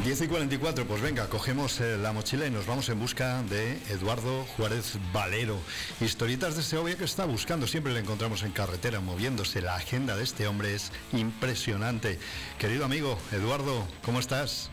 10:44, pues venga, cogemos la mochila y nos vamos en busca de Eduardo Juárez Valero. Historietas de Segovia que está buscando, siempre le encontramos en carretera, moviéndose. La agenda de este hombre es impresionante. Querido amigo, Eduardo, ¿cómo estás?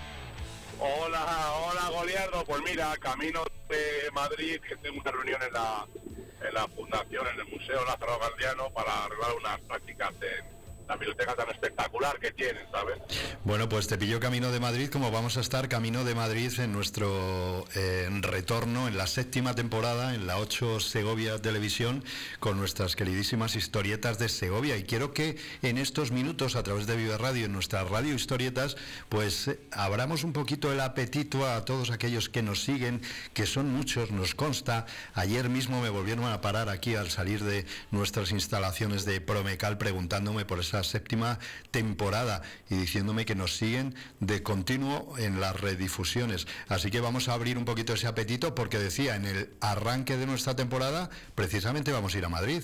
Hola, Goliardo. Pues mira, camino de Madrid, que tengo una reunión en la fundación, en el Museo Lázaro Galdiano, para arreglar unas prácticas en la biblioteca tan espectacular que tienen, ¿sabes? Bueno, pues te pilló camino de Madrid, como vamos a estar camino de Madrid en nuestro retorno en la 7ª temporada, en la 8 Segovia Televisión, con nuestras queridísimas historietas de Segovia. Y quiero que en estos minutos, a través de Vive Radio, en nuestra radio Historietas, pues abramos un poquito el apetito a todos aquellos que nos siguen, que son muchos, nos consta. Ayer mismo me volvieron a parar aquí al salir de nuestras instalaciones de Promecal, preguntándome por esa 7ª temporada y diciéndome que nos siguen de continuo en las redifusiones. Así que vamos a abrir un poquito ese apetito, porque decía, en el arranque de nuestra temporada precisamente vamos a ir a Madrid.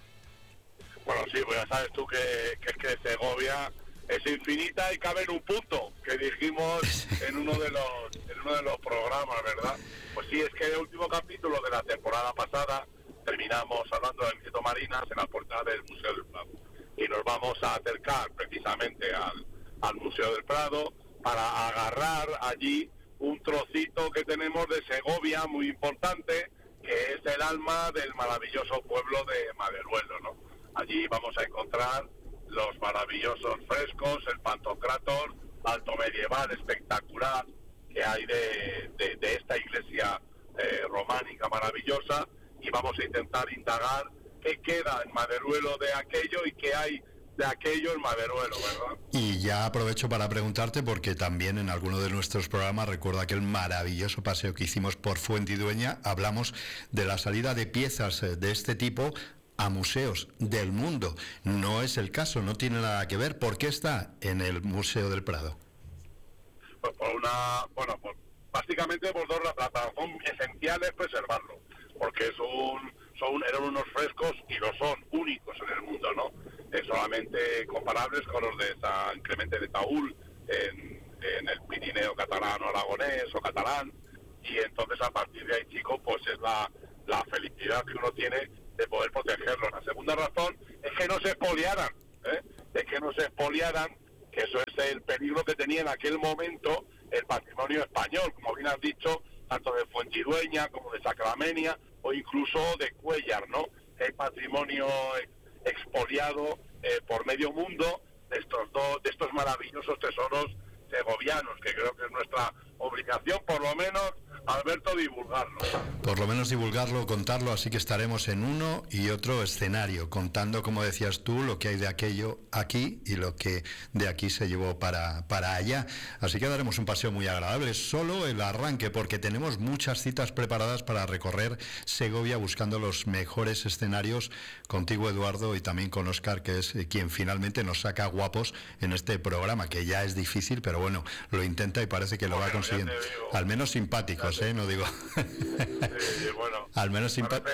Bueno, sí, pues ya sabes tú que es que Segovia es infinita y cabe en un punto, que dijimos en uno de los programas, ¿verdad? Pues sí, es que el último capítulo de la temporada pasada terminamos hablando del Nieto Marinas en la portada del Museo del Prado, y nos vamos a acercar precisamente al Museo del Prado para agarrar allí un trocito que tenemos de Segovia muy importante, que es el alma del maravilloso pueblo de Maderuelo, ¿no? Allí vamos a encontrar los maravillosos frescos, el Pantocrátor alto medieval espectacular que hay de esta iglesia románica maravillosa, y vamos a intentar indagar qué queda en Maderuelo de aquello y qué hay de aquello en Maderuelo, ¿verdad? Y ya aprovecho para preguntarte, porque también en alguno de nuestros programas, recuerdo aquel maravilloso paseo que hicimos por Fuentidueña, hablamos de la salida de piezas de este tipo a museos del mundo. No es el caso, no tiene nada que ver. ¿Por qué está en el Museo del Prado? Pues básicamente por dos razones. Son esenciales preservarlo, porque eran unos frescos, y lo son, únicos en el mundo, ¿no? Solamente comparables con los de San Clemente de Taúl en el Pirineo catalán o aragonés o catalán, y entonces a partir de ahí, chicos, pues es la felicidad que uno tiene de poder protegerlos. La segunda razón es que no se expoliaran, que eso es el peligro que tenía en aquel momento el patrimonio español, como bien has dicho, tanto de Fuentidueña como de Sacramenia o incluso de Cuéllar, ¿no? El patrimonio expoliado por medio mundo de estos maravillosos tesoros segovianos, que creo que es nuestra obligación, por lo menos, Alberto, divulgarlo. Por lo menos divulgarlo, contarlo, así que estaremos en uno y otro escenario, contando, como decías tú, lo que hay de aquello aquí y lo que de aquí se llevó para allá. Así que daremos un paseo muy agradable, solo el arranque, porque tenemos muchas citas preparadas para recorrer Segovia buscando los mejores escenarios, contigo, Eduardo, y también con Óscar, que es quien finalmente nos saca guapos en este programa, que ya es difícil, pero bueno, lo intenta y parece que lo va consiguiendo. Al menos simpáticos, no digo. Sí, bueno, al menos simpáticos.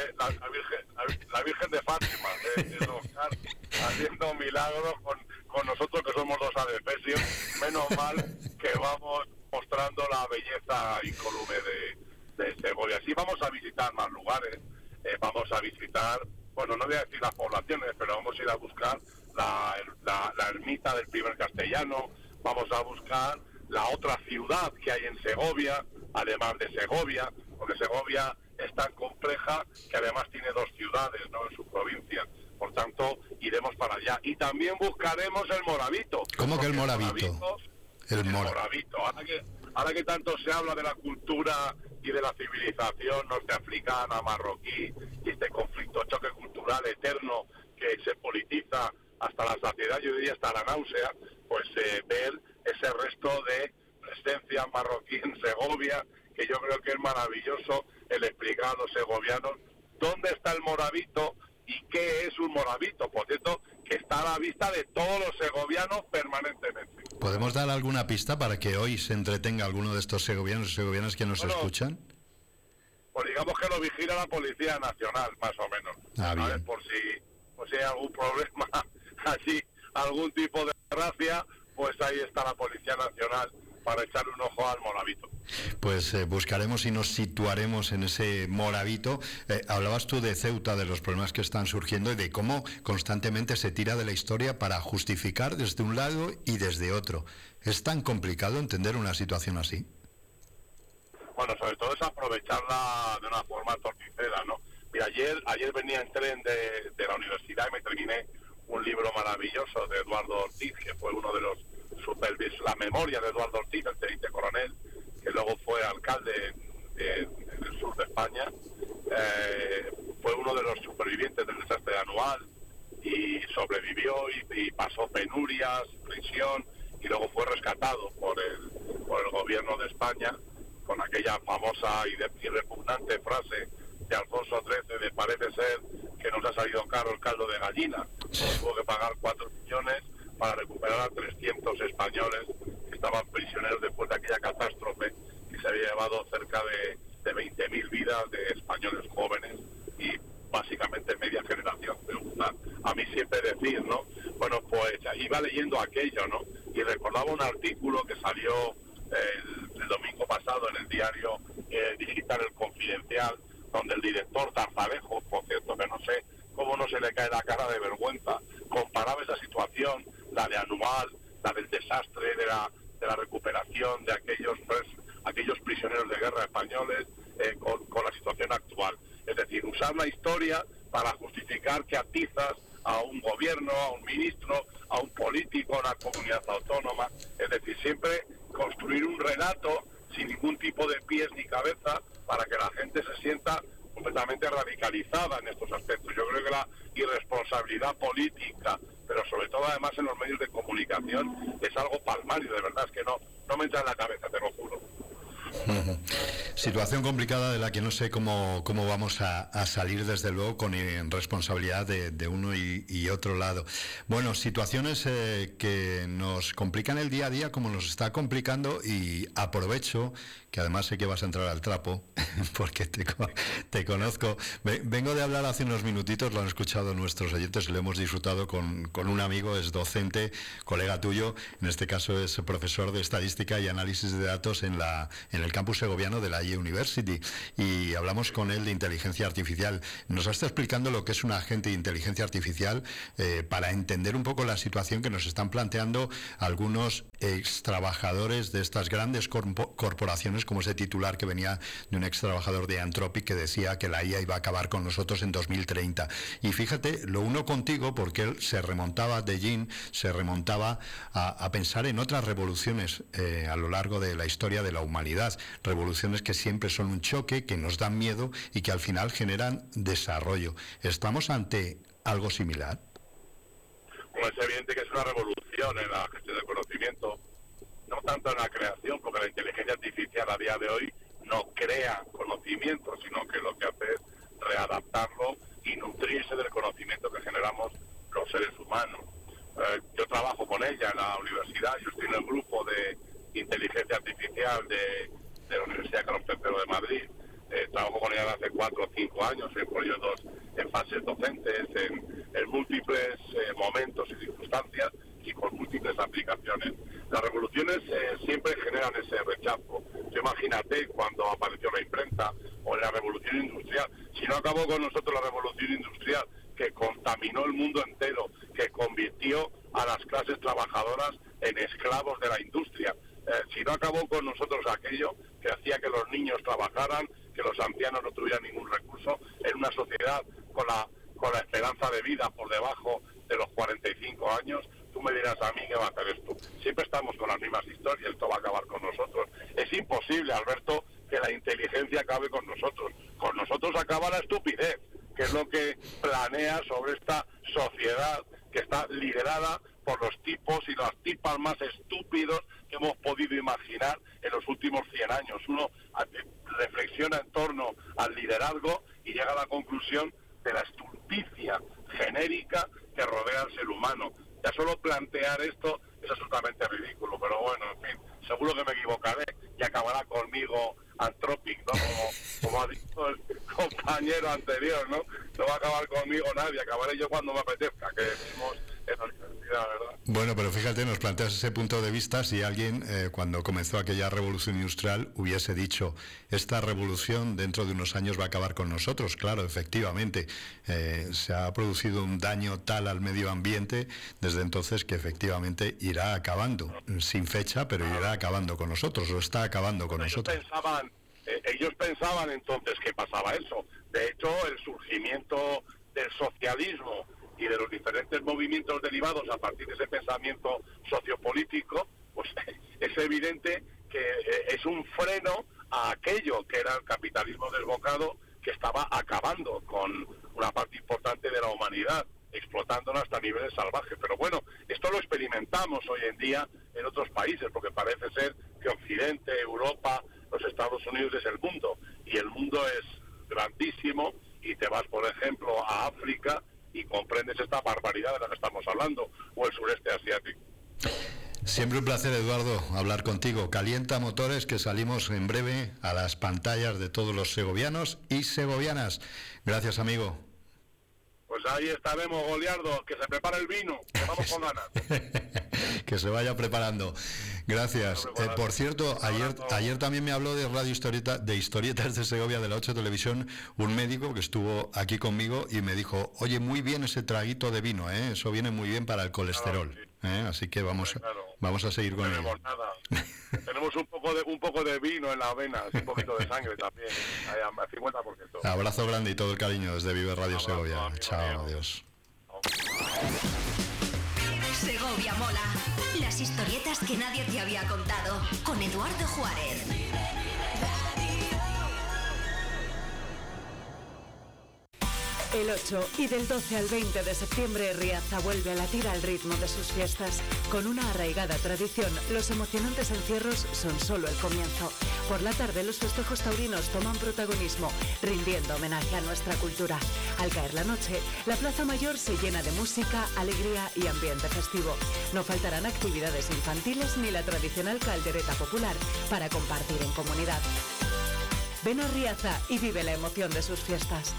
La Virgen de Fátima, Oscar, haciendo milagros con nosotros, que somos dos adefesios. Menos mal que vamos mostrando la belleza incolume de Segovia. Sí, vamos a visitar más lugares, vamos a visitar, bueno, no voy a decir las poblaciones, pero vamos a ir a buscar la ermita del primer castellano, vamos a buscar la otra ciudad que hay en Segovia, además de Segovia, porque Segovia es tan compleja que además tiene dos ciudades, ¿no?, en su provincia. Por tanto, iremos para allá. Y también buscaremos el Moravito. ¿Cómo que el Moravito? El Moravito. Ahora que tanto se habla de la cultura y de la civilización norteafricana, marroquí, y este conflicto, choque cultural eterno que se politiza hasta la saciedad, yo diría hasta la náusea, pues ver ese resto de presencia marroquí en Segovia, que yo creo que es maravilloso el explicar a los segovianos dónde está el Moravito y qué es un Moravito, por cierto, que está a la vista de todos los segovianos permanentemente. ¿Podemos dar alguna pista para que hoy se entretenga alguno de estos segovianos y segovianas que nos escuchan? Pues digamos que lo vigila la Policía Nacional, más o menos. Bien. Por si hay algún problema, así, algún tipo de gracia, pues ahí está la Policía Nacional para echarle un ojo al Morabito. Pues buscaremos y nos situaremos en ese Morabito. Hablabas tú de Ceuta, de los problemas que están surgiendo y de cómo constantemente se tira de la historia para justificar desde un lado y desde otro. ¿Es tan complicado entender una situación así? Bueno, sobre todo es aprovecharla de una forma torticera, ¿no? Mira, ayer venía en tren de la universidad y me terminé un libro maravilloso de Eduardo Ortiz, que fue uno de los la memoria de Eduardo Ortiz, el teniente coronel, que luego fue alcalde en el sur de España. Fue uno de los supervivientes del desastre anual y sobrevivió y pasó penurias, prisión, y luego fue rescatado por el gobierno de España con aquella famosa y repugnante frase de Alfonso XIII de parece ser que nos ha salido caro el caldo de gallina. Tuvo que pagar 4 millones para recuperar a 300 españoles que estaban prisioneros después de aquella catástrofe que se había llevado cerca de 20.000 vidas de españoles jóvenes y básicamente media generación. Me gusta a mí siempre decir, ¿no? Bueno, pues iba leyendo aquello, ¿no? Y recordaba un artículo que salió el domingo pasado en el diario digital El Confidencial, donde el director Tarzalejo, por cierto, que no sé cómo no se le cae la cara de vergüenza, comparaba esa situación, la de Anual, la del desastre de la recuperación de aquellos prisioneros de guerra españoles con la situación actual. Es decir, usar la historia para justificar que atizas a un gobierno, a un ministro, a un político, a una comunidad autónoma. Es decir, siempre construir un relato sin ningún tipo de pies ni cabeza para que la gente se sienta completamente radicalizada en estos aspectos. Yo creo que la irresponsabilidad política, pero sobre todo además en los medios de comunicación, es algo palmario, de verdad, es que no me entra en la cabeza, te lo juro. Situación complicada de la que no sé cómo vamos a salir, desde luego, con responsabilidad de uno y otro lado. Bueno, situaciones que nos complican el día a día, como nos está complicando, y aprovecho que además sé que vas a entrar al trapo, porque te conozco. Vengo de hablar hace unos minutitos, lo han escuchado nuestros oyentes, lo hemos disfrutado con un amigo, es docente, colega tuyo, en este caso es profesor de Estadística y Análisis de Datos en el campus segoviano de la University, y hablamos con él de inteligencia artificial. Nos está explicando lo que es un agente de inteligencia artificial para entender un poco la situación que nos están planteando algunos ex trabajadores de estas grandes corporaciones, como ese titular que venía de un ex trabajador de Anthropic que decía que la IA iba a acabar con nosotros en 2030. Y fíjate, lo uno contigo, porque él se remontaba a pensar en otras revoluciones a lo largo de la historia de la humanidad, revoluciones que siempre son un choque, que nos dan miedo y que al final generan desarrollo. ¿Estamos ante algo similar? Bueno, es evidente que es una revolución en la gestión del conocimiento, no tanto en la creación, porque la inteligencia artificial a día de hoy no crea conocimiento, sino que lo que hace es readaptarlo y nutrirse del conocimiento que generamos los seres humanos. Yo trabajo con ella en la universidad, yo estoy en el grupo de inteligencia artificial de la Universidad Carlos III de Madrid. Trabajo con ella hace 4 o 5 años en proyectos, en fases docentes, en múltiples momentos y circunstancias y con múltiples aplicaciones. Las revoluciones siempre generan ese rechazo. Imagínate cuando apareció la imprenta o la revolución industrial. Si no acabó con nosotros la revolución industrial, que contaminó el mundo entero, que convirtió a las clases trabajadoras en esclavos de la industria. Si no acabó con nosotros aquello que hacía que los niños trabajaran, que los ancianos no tuvieran ningún recurso, en una sociedad con la esperanza de vida por debajo de los 45 años, tú me dirás a mí qué va a hacer esto. Siempre estamos con las mismas historias, esto va a acabar con nosotros. Es imposible, Alberto, que la inteligencia acabe con nosotros. Con nosotros acaba la estupidez, que es lo que planea sobre esta sociedad que está liderada por los tipos y las tipas más estúpidos que hemos podido imaginar en los últimos 100 años. Uno reflexiona en torno al liderazgo y llega a la conclusión de la estulticia genérica que rodea al ser humano. Ya solo plantear esto es absolutamente ridículo, pero bueno, en fin, seguro que me equivocaré y acabará conmigo Anthropic, ¿no? Como ha dicho el compañero anterior, ¿no? No va a acabar conmigo nadie, acabaré yo cuando me apetezca, que decimos en la universidad, ¿verdad? Bueno, pero fíjate, nos planteas ese punto de vista si alguien, cuando comenzó aquella revolución industrial, hubiese dicho, esta revolución dentro de unos años va a acabar con nosotros. Claro, efectivamente, se ha producido un daño tal al medio ambiente desde entonces que efectivamente irá acabando, sin fecha, pero irá acabando con nosotros, o está acabando con nosotros. Ellos pensaban entonces que pasaba eso. De hecho, el surgimiento del socialismo y de los diferentes movimientos derivados a partir de ese pensamiento sociopolítico, pues es evidente que es un freno a aquello que era el capitalismo desbocado, que estaba acabando con una parte importante de la humanidad, explotándola hasta niveles salvajes. Pero bueno, esto lo experimentamos hoy en día en otros países, porque parece ser que Occidente, Europa, los Estados Unidos es el mundo, y el mundo es grandísimo, y te vas, por ejemplo, a África y comprendes esta barbaridad de la que estamos hablando, o el sureste asiático. Siempre un placer, Eduardo, hablar contigo. Calienta motores, que salimos en breve a las pantallas de todos los segovianos y segovianas. Gracias, amigo. Pues ahí estaremos, Goliardo, que se prepare el vino, que vamos con ganas. Que se vaya preparando. Gracias. Por cierto, ayer también me habló de Radio Historieta, de Historietas de Segovia, de la 8 Televisión, un médico que estuvo aquí conmigo y me dijo, oye, muy bien ese traguito de vino, eso viene muy bien para el colesterol. Claro, sí. Así que vamos a seguir con ello. Nada. Tenemos un poco de vino en la vena, un poquito de sangre también, al 50%. Abrazo grande y todo el cariño desde Vive Radio Segovia. Chao, adiós. Segovia mola. Las historietas que nadie te había contado, con Eduardo Juárez. El 8 y del 12 al 20 de septiembre, Riaza vuelve a latir al ritmo de sus fiestas. Con una arraigada tradición, los emocionantes encierros son solo el comienzo. Por la tarde, los festejos taurinos toman protagonismo, rindiendo homenaje a nuestra cultura. Al caer la noche, la Plaza Mayor se llena de música, alegría y ambiente festivo. No faltarán actividades infantiles ni la tradicional caldereta popular para compartir en comunidad. Ven a Riaza y vive la emoción de sus fiestas.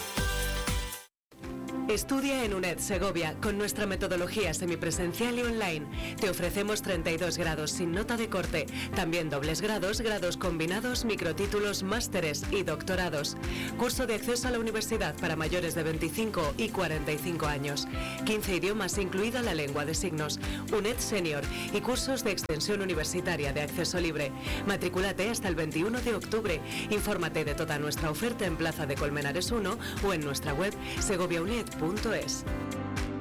Estudia en UNED Segovia con nuestra metodología semipresencial y online. Te ofrecemos 32 grados sin nota de corte, también dobles grados, grados combinados, microtítulos, másteres y doctorados. Curso de acceso a la universidad para mayores de 25 y 45 años. 15 idiomas, incluida la lengua de signos. UNED Senior y cursos de extensión universitaria de acceso libre. Matricúlate hasta el 21 de octubre. Infórmate de toda nuestra oferta en Plaza de Colmenares 1 o en nuestra web segoviauned.es.